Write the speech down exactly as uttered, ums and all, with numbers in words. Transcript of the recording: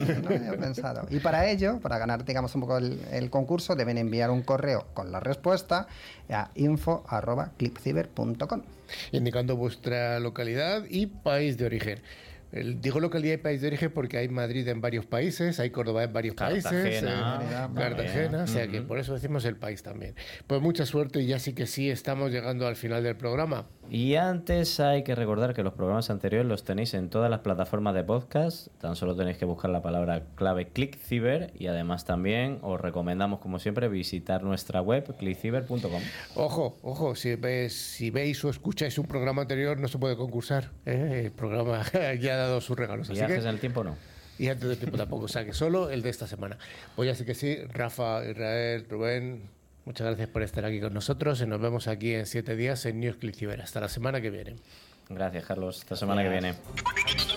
no había pensado. Y para ello, para ganar, digamos, un poco el, el concurso, deben enviar un correo con la respuesta a info arroba clickciber punto com. Indicando vuestra localidad y país de origen. El, digo localidad y país de origen porque hay Madrid en varios países, hay Córdoba en varios Cartagena, países, eh, Cartagena, también. o sea que Uh-huh. por eso decimos el país también. Pues mucha suerte y ya sí que sí estamos llegando al final del programa. Y antes hay que recordar que los programas anteriores los tenéis en todas las plataformas de podcast, tan solo tenéis que buscar la palabra clave ClickCiber y además también os recomendamos como siempre visitar nuestra web clickciber punto com. Ojo, ojo, si veis, si veis o escucháis un programa anterior no se puede concursar, ¿eh? El programa ya ha dado sus regalos. Así Viajes que, en el tiempo no. y antes del tiempo tampoco, o sea que solo el de esta semana. Pues ya sí que sí, Rafa, Israel, Rubén, muchas gracias por estar aquí con nosotros y nos vemos aquí en siete días en News ClickCiber. Hasta la semana que viene. Gracias, Carlos. Hasta la semana que viene.